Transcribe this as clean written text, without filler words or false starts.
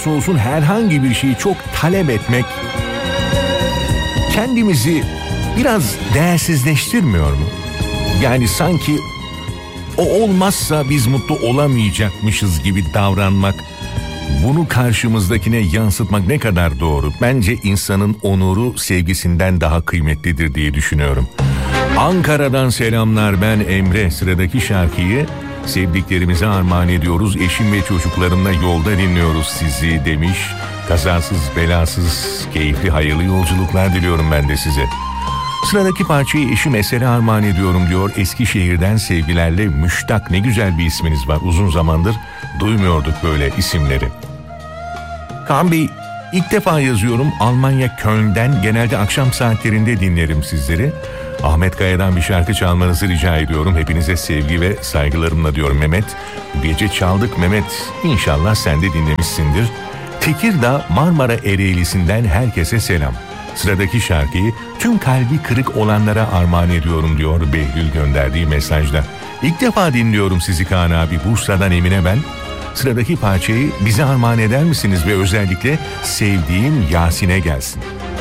olursa olsun herhangi bir şeyi çok talep etmek kendimizi biraz değersizleştirmiyor mu? Yani sanki o olmazsa biz mutlu olamayacakmışız gibi davranmak, bunu karşımızdakine yansıtmak ne kadar doğru? Bence insanın onuru sevgisinden daha kıymetlidir diye düşünüyorum. Ankara'dan selamlar, ben Emre. Sıradaki şarkıyı sevdiklerimize armağan ediyoruz. Eşim ve çocuklarımla yolda dinliyoruz sizi demiş. Kazasız belasız keyifli hayırlı yolculuklar diliyorum ben de size. Sıradaki parçayı eşim Eser'e armağan ediyorum diyor. Eskişehir'den sevgilerle Müştak. Ne güzel bir isminiz var. Uzun zamandır duymuyorduk böyle isimleri. Kaan Bey, ilk defa yazıyorum. Almanya Köln'den, genelde akşam saatlerinde dinlerim sizleri. Ahmet Kaya'dan bir şarkı çalmanızı rica ediyorum. Hepinize sevgi ve saygılarımla diyorum Mehmet. Bu gece çaldık Mehmet. İnşallah sen de dinlemişsindir. Tekirdağ Marmara Ereğlisi'nden herkese selam. Sıradaki şarkıyı tüm kalbi kırık olanlara armağan ediyorum diyor Behlül gönderdiği mesajda. İlk defa dinliyorum sizi Kaan abi. Bursa'dan Emine ben. Sıradaki parçayı bize armağan eder misiniz ve özellikle sevdiğim Yasin'e gelsin.